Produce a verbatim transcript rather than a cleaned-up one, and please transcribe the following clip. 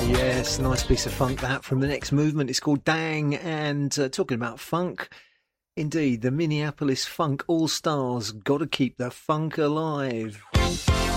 Yes, nice piece of funk that from the next movement. It's called Dang, and uh, talking about funk, indeed, the Minneapolis Funk All-Stars, gotta keep the funk alive.